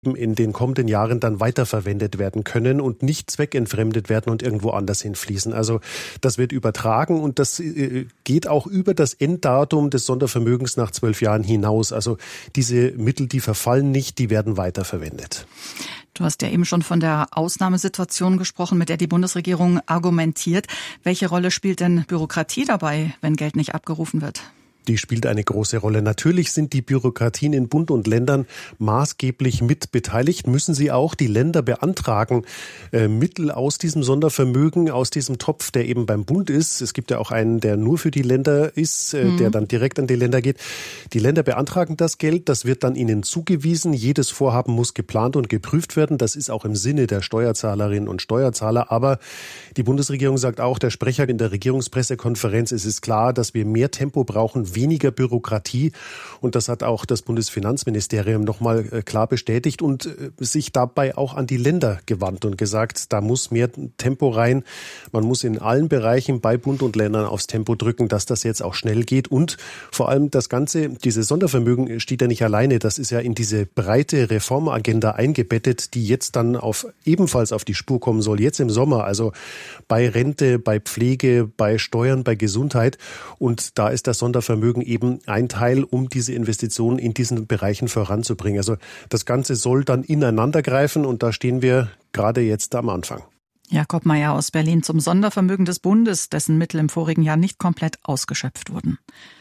in den kommenden Jahren dann weiterverwendet werden können und nicht zweckentfremdet werden und irgendwo anders hinfließen. Also das wird übertragen und das geht auch über das Enddatum des Sondervermögens nach 12 Jahren hinaus. Also diese Mittel, die verfallen nicht, die werden weiterverwendet. Du hast ja eben schon von der Ausnahmesituation gesprochen, mit der die Bundesregierung argumentiert. Welche Rolle spielt denn Bürokratie dabei, wenn Geld nicht abgerufen wird? Die spielt eine große Rolle. Natürlich sind die Bürokratien in Bund und Ländern maßgeblich mit beteiligt. Müssen sie auch. Die Länder beantragen Mittel aus diesem Sondervermögen, aus diesem Topf, der eben beim Bund ist. Es gibt ja auch einen, der nur für die Länder ist, der dann direkt an die Länder geht. Die Länder beantragen das Geld. Das wird dann ihnen zugewiesen. Jedes Vorhaben muss geplant und geprüft werden. Das ist auch im Sinne der Steuerzahlerinnen und Steuerzahler. Aber die Bundesregierung sagt auch, der Sprecher in der Regierungspressekonferenz, es ist klar, dass wir mehr Tempo brauchen, weniger Bürokratie. Und das hat auch das Bundesfinanzministerium nochmal klar bestätigt und sich dabei auch an die Länder gewandt und gesagt, da muss mehr Tempo rein. Man muss in allen Bereichen bei Bund und Ländern aufs Tempo drücken, dass das jetzt auch schnell geht. Und vor allem das Ganze, dieses Sondervermögen steht ja nicht alleine. Das ist ja in diese breite Reformagenda eingebettet, die jetzt dann ebenfalls auf die Spur kommen soll, jetzt im Sommer. Also bei Rente, bei Pflege, bei Steuern, bei Gesundheit. Und da ist das Sondervermögen eben ein Teil, um diese Investitionen in diesen Bereichen voranzubringen. Also das Ganze soll dann ineinander greifen und da stehen wir gerade jetzt am Anfang. Jakob Mayer aus Berlin zum Sondervermögen des Bundes, dessen Mittel im vorigen Jahr nicht komplett ausgeschöpft wurden.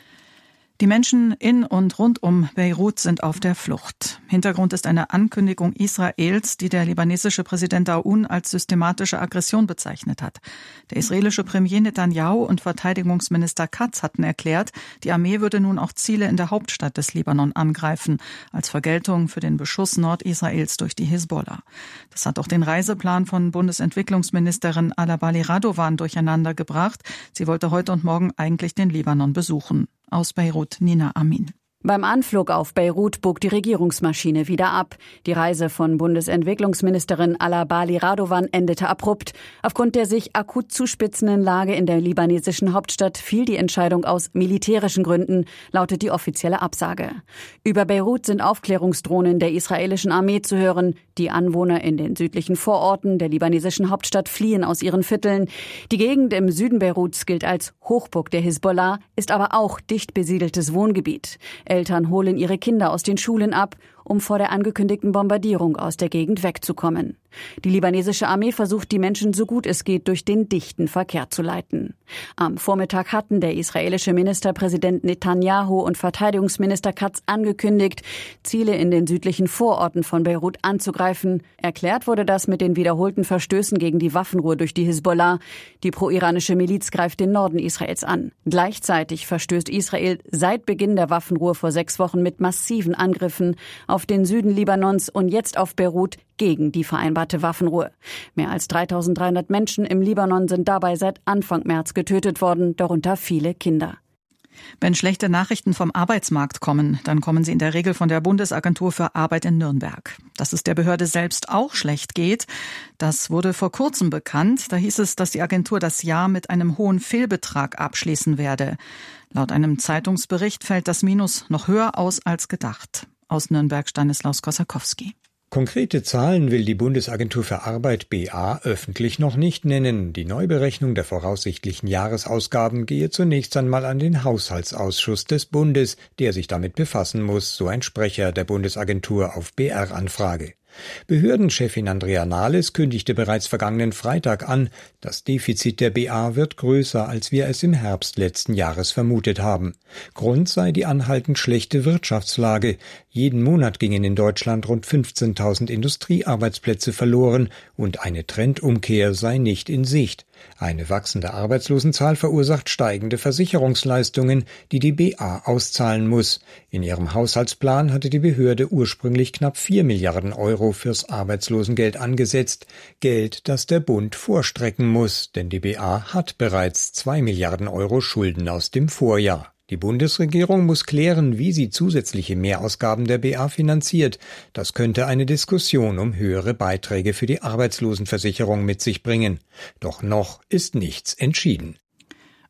Die Menschen in und rund um Beirut sind auf der Flucht. Hintergrund ist eine Ankündigung Israels, die der libanesische Präsident Aoun als systematische Aggression bezeichnet hat. Der israelische Premier Netanyahu und Verteidigungsminister Katz hatten erklärt, die Armee würde nun auch Ziele in der Hauptstadt des Libanon angreifen, als Vergeltung für den Beschuss Nordisraels durch die Hisbollah. Das hat auch den Reiseplan von Bundesentwicklungsministerin Alabali Radovan durcheinander gebracht. Sie wollte heute und morgen eigentlich den Libanon besuchen. Aus Beirut, Nina Amin. Beim Anflug auf Beirut bog die Regierungsmaschine wieder ab. Die Reise von Bundesentwicklungsministerin Alabali Radovan endete abrupt. Aufgrund der sich akut zuspitzenden Lage in der libanesischen Hauptstadt fiel die Entscheidung aus militärischen Gründen, lautet die offizielle Absage. Über Beirut sind Aufklärungsdrohnen der israelischen Armee zu hören. Die Anwohner in den südlichen Vororten der libanesischen Hauptstadt fliehen aus ihren Vierteln. Die Gegend im Süden Beiruts gilt als Hochburg der Hisbollah, ist aber auch dicht besiedeltes Wohngebiet. Eltern holen ihre Kinder aus den Schulen ab, um vor der angekündigten Bombardierung aus der Gegend wegzukommen. Die libanesische Armee versucht, die Menschen so gut es geht durch den dichten Verkehr zu leiten. Am Vormittag hatten der israelische Ministerpräsident Netanyahu und Verteidigungsminister Katz angekündigt, Ziele in den südlichen Vororten von Beirut anzugreifen. Erklärt wurde das mit den wiederholten Verstößen gegen die Waffenruhe durch die Hisbollah. Die pro-iranische Miliz greift den Norden Israels an. Gleichzeitig verstößt Israel seit Beginn der Waffenruhe vor 6 Wochen mit massiven Angriffen auf den Süden Libanons und jetzt auf Beirut gegen die vereinbarte Waffenruhe. Mehr als 3.300 Menschen im Libanon sind dabei seit Anfang März getötet worden, darunter viele Kinder. Wenn schlechte Nachrichten vom Arbeitsmarkt kommen, dann kommen sie in der Regel von der Bundesagentur für Arbeit in Nürnberg. Dass es der Behörde selbst auch schlecht geht, das wurde vor kurzem bekannt. Da hieß es, dass die Agentur das Jahr mit einem hohen Fehlbetrag abschließen werde. Laut einem Zeitungsbericht fällt das Minus noch höher aus als gedacht. Aus Nürnberg Stanislaus Kosakowski. Konkrete Zahlen will die Bundesagentur für Arbeit BA öffentlich noch nicht nennen. Die Neuberechnung der voraussichtlichen Jahresausgaben gehe zunächst einmal an den Haushaltsausschuss des Bundes, der sich damit befassen muss, so ein Sprecher der Bundesagentur auf BR-Anfrage. Behördenchefin Andrea Nahles kündigte bereits vergangenen Freitag an, das Defizit der BA wird größer, als wir es im Herbst letzten Jahres vermutet haben. Grund sei die anhaltend schlechte Wirtschaftslage. Jeden Monat gingen in Deutschland rund 15.000 Industriearbeitsplätze verloren und eine Trendumkehr sei nicht in Sicht. Eine wachsende Arbeitslosenzahl verursacht steigende Versicherungsleistungen, die die BA auszahlen muss. In ihrem Haushaltsplan hatte die Behörde ursprünglich knapp 4 Milliarden Euro fürs Arbeitslosengeld angesetzt. Geld, das der Bund vorstrecken muss, denn die BA hat bereits 2 Milliarden Euro Schulden aus dem Vorjahr. Die Bundesregierung muss klären, wie sie zusätzliche Mehrausgaben der BA finanziert. Das könnte eine Diskussion um höhere Beiträge für die Arbeitslosenversicherung mit sich bringen. Doch noch ist nichts entschieden.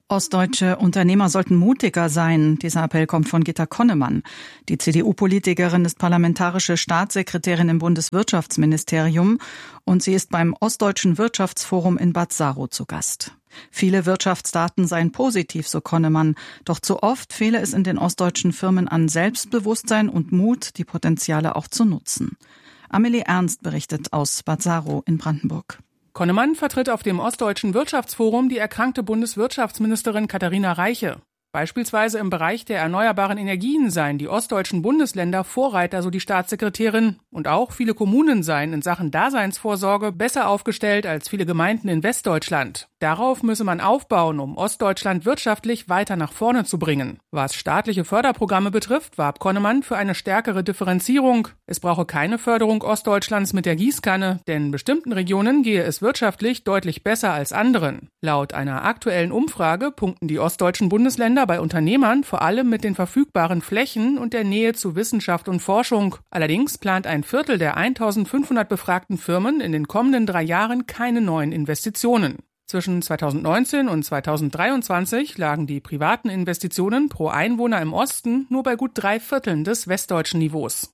Ostdeutsche Unternehmer sollten mutiger sein. Dieser Appell kommt von Gitta Konnemann. Die CDU-Politikerin ist parlamentarische Staatssekretärin im Bundeswirtschaftsministerium und sie ist beim Ostdeutschen Wirtschaftsforum in Bad Saro zu Gast. Viele Wirtschaftsdaten seien positiv, so Konnemann, doch zu oft fehle es in den ostdeutschen Firmen an Selbstbewusstsein und Mut, die Potenziale auch zu nutzen. Amelie Ernst berichtet aus Bad Saro in Brandenburg. Konnemann vertritt auf dem Ostdeutschen Wirtschaftsforum die erkrankte Bundeswirtschaftsministerin Katharina Reiche. Beispielsweise im Bereich der erneuerbaren Energien seien die ostdeutschen Bundesländer Vorreiter, so die Staatssekretärin. Und auch viele Kommunen seien in Sachen Daseinsvorsorge besser aufgestellt als viele Gemeinden in Westdeutschland. Darauf müsse man aufbauen, um Ostdeutschland wirtschaftlich weiter nach vorne zu bringen. Was staatliche Förderprogramme betrifft, warb Konnemann für eine stärkere Differenzierung. Es brauche keine Förderung Ostdeutschlands mit der Gießkanne, denn in bestimmten Regionen gehe es wirtschaftlich deutlich besser als anderen. Laut einer aktuellen Umfrage punkten die ostdeutschen Bundesländer bei Unternehmern vor allem mit den verfügbaren Flächen und der Nähe zu Wissenschaft und Forschung. Allerdings plant ein Viertel der 1500 befragten Firmen in den kommenden 3 Jahren keine neuen Investitionen. Zwischen 2019 und 2023 lagen die privaten Investitionen pro Einwohner im Osten nur bei gut 3/4 des westdeutschen Niveaus.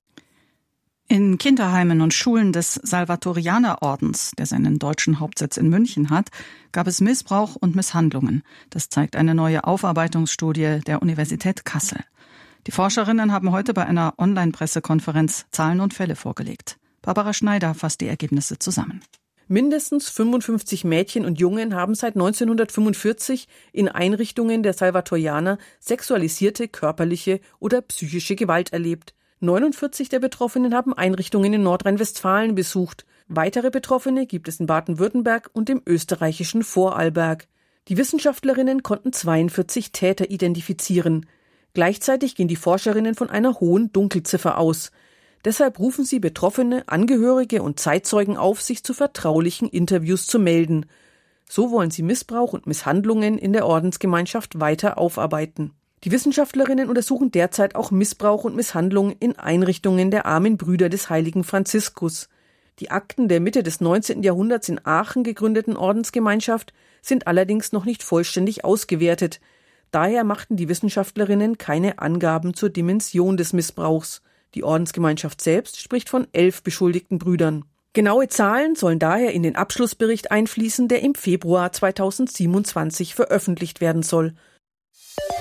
In Kinderheimen und Schulen des Salvatorianerordens, der seinen deutschen Hauptsitz in München hat, gab es Missbrauch und Misshandlungen. Das zeigt eine neue Aufarbeitungsstudie der Universität Kassel. Die Forscherinnen haben heute bei einer Online-Pressekonferenz Zahlen und Fälle vorgelegt. Barbara Schneider fasst die Ergebnisse zusammen. Mindestens 55 Mädchen und Jungen haben seit 1945 in Einrichtungen der Salvatorianer sexualisierte körperliche oder psychische Gewalt erlebt. 49 der Betroffenen haben Einrichtungen in Nordrhein-Westfalen besucht. Weitere Betroffene gibt es in Baden-Württemberg und im österreichischen Vorarlberg. Die Wissenschaftlerinnen konnten 42 Täter identifizieren. Gleichzeitig gehen die Forscherinnen von einer hohen Dunkelziffer aus. Deshalb rufen sie Betroffene, Angehörige und Zeitzeugen auf, sich zu vertraulichen Interviews zu melden. So wollen sie Missbrauch und Misshandlungen in der Ordensgemeinschaft weiter aufarbeiten. Die Wissenschaftlerinnen untersuchen derzeit auch Missbrauch und Misshandlungen in Einrichtungen der Armen Brüder des heiligen Franziskus. Die Akten der Mitte des 19. Jahrhunderts in Aachen gegründeten Ordensgemeinschaft sind allerdings noch nicht vollständig ausgewertet. Daher machten die Wissenschaftlerinnen keine Angaben zur Dimension des Missbrauchs. Die Ordensgemeinschaft selbst spricht von 11 beschuldigten Brüdern. Genaue Zahlen sollen daher in den Abschlussbericht einfließen, der im Februar 2027 veröffentlicht werden soll.